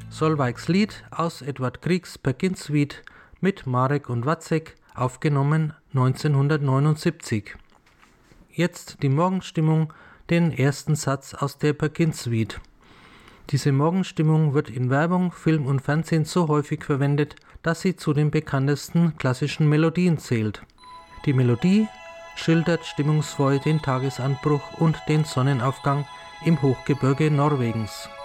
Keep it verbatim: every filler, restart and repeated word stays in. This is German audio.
Solveigs Lied aus Edvard Griegs Perkin-Suite mit Marek und Wacek, aufgenommen neunzehnhundertneunundsiebzig. Jetzt die Morgenstimmung, den ersten Satz aus der Perkin-Suite. Diese Morgenstimmung wird in Werbung, Film und Fernsehen so häufig verwendet, dass sie zu den bekanntesten klassischen Melodien zählt. Die Melodie schildert stimmungsvoll den Tagesanbruch und den Sonnenaufgang im Hochgebirge Norwegens.